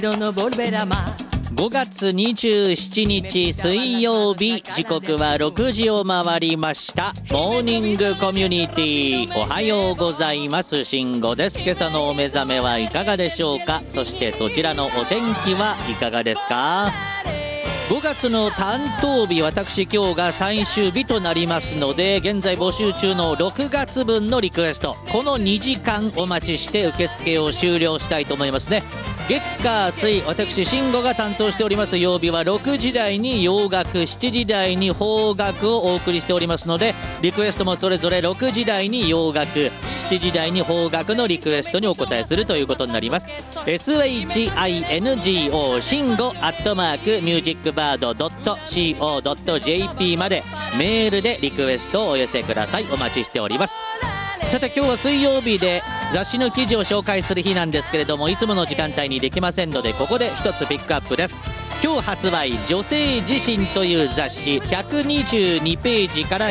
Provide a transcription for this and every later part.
5月27日水曜日、時刻は6時を回りました。モーニングコミュニティ、おはようございます。慎吾です。今朝のお目覚めはいかがでしょうか。そしてそちらのお天気はいかがですか。5月の担当日、私今日が最終日となりますので、現在募集中の6月分のリクエスト、この2時間お待ちして受付を終了したいと思いますね。月火水、私慎吾が担当しております曜日は6時台に洋楽、7時台に邦楽をお送りしておりますので、リクエストもそれぞれ6時台に洋楽、7時台に邦楽のリクエストにお答えするということになります。 SHINGO 慎吾@musicbird.co.jp までメールでリクエストをお寄せください。お待ちしております。さて今日は水曜日で雑誌の記事を紹介する日なんですけれども、いつもの時間帯にできませんので、ここで一つピックアップです。今日発売、女性自身という雑誌122ページから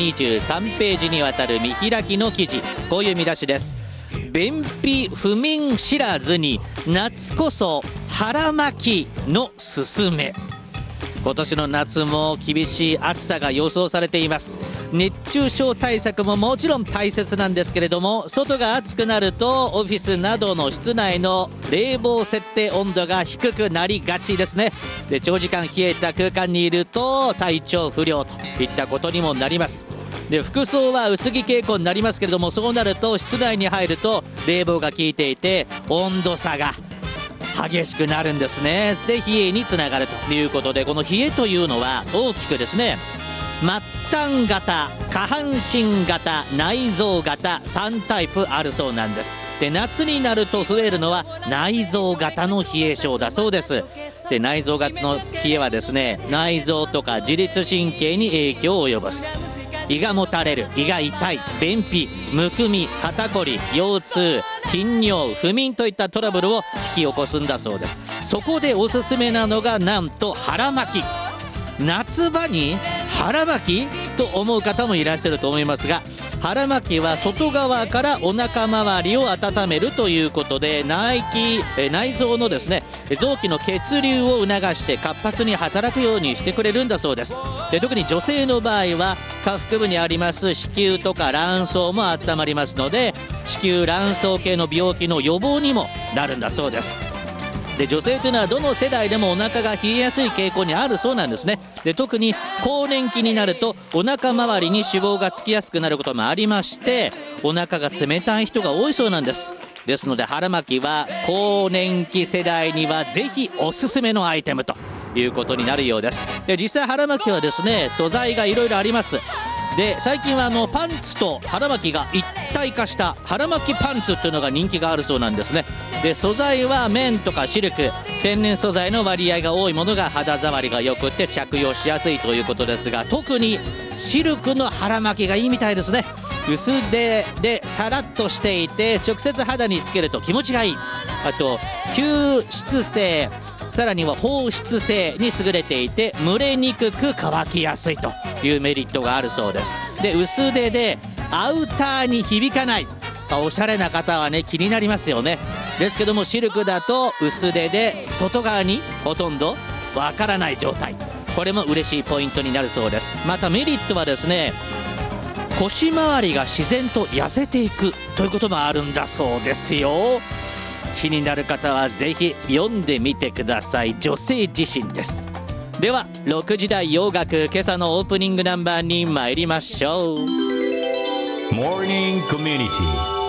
123ページにわたる見開きの記事、こういう見出しです。便秘不眠知らずに夏こそ腹巻きのすすめ。今年の夏も厳しい暑さが予想されています。熱中症対策ももちろん大切なんですけれども、外が暑くなるとオフィスなどの室内の冷房設定温度が低くなりがちですね。で、長時間冷えた空間にいると体調不良といったことにもなります。で、服装は薄着傾向になりますけれども、そうなると室内に入ると冷房が効いていて温度差が激しくなるんですね。で、冷えにつながるということで、この冷えというのは大きくですね、末端型、下半身型、内臓型、3タイプあるそうなんです。で、夏になると増えるのは内臓型の冷え性だそうです。で、内臓型の冷えはですね、内臓とか自律神経に影響を及ぼす。胃がもたれる、胃が痛い、便秘、むくみ、肩こり、腰痛、頻尿、不眠といったトラブルを引き起こすんだそうです。そこでおすすめなのがなんと腹巻き。夏場に腹巻きと思う方もいらっしゃると思いますが、腹巻きは外側からお腹周りを温めるということで、内臓のですね、臓器の血流を促して活発に働くようにしてくれるんだそうです。で、特に女性の場合は下腹部にあります子宮とか卵巣も温まりますので、子宮卵巣系の病気の予防にもなるんだそうです。で、女性というのはどの世代でもお腹が冷えやすい傾向にあるそうなんですね。で、特に更年期になるとお腹周りに脂肪がつきやすくなることもありまして、お腹が冷たい人が多いそうなんです。ですので腹巻きは更年期世代にはぜひおすすめのアイテムということになるようです。で、実際腹巻きはですね、素材がいろいろあります。で、最近はパンツと腹巻きが一体化した腹巻きパンツというのが人気があるそうなんですね。で、素材は綿とかシルク、天然素材の割合が多いものが肌触りが良くて着用しやすいということですが、特にシルクの腹巻きがいいみたいですね。薄手でさらっとしていて直接肌につけると気持ちがいい。あと吸湿性、さらには放湿性に優れていて蒸れにくく乾きやすいというメリットがあるそうです。で、薄手でアウターに響かない、おしゃれな方はね気になりますよね。ですけどもシルクだと薄手で外側にほとんどわからない状態、これも嬉しいポイントになるそうです。またメリットはですね、腰回りが自然と痩せていくということもあるんだそうですよ。気になる方はぜひ読んでみてください。女性自身です。では6時台洋楽、今朝のオープニングナンバーに参りましょう。 モーニングコミュニティ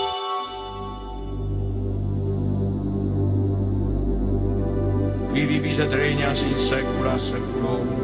Vivi vita regna sin secula seculorum